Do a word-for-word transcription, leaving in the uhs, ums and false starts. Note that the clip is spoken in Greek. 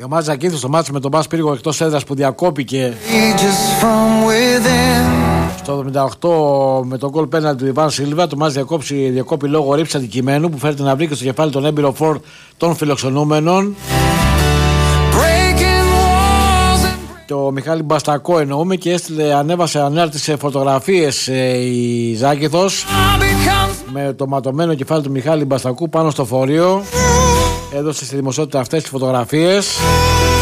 Για μάτς Ζακίνθου στο μάτς με τον Μπας Πύργο εκτός έδρας που διακόπηκε στο εβδομήντα οκτώ με τον γκολ πέναλτι του Ιβάν Σίλβα. Το μάτς διακόψει, διακόπη λόγω ρήψης αντικειμένου που φέρεται να βρει και στο κεφάλι τον έμπειρο φορ των φιλοξενούμενων. Το Μιχάλη Μπαστακό εννοούμε και έστειλε, ανέβασε, ανάρτησε φωτογραφίες ε, η Ζάκηθος με το ματωμένο κεφάλι του Μιχάλη Μπαστακού πάνω στο φορείο. Έδωσε στη δημοσιότητα αυτές τις φωτογραφίες.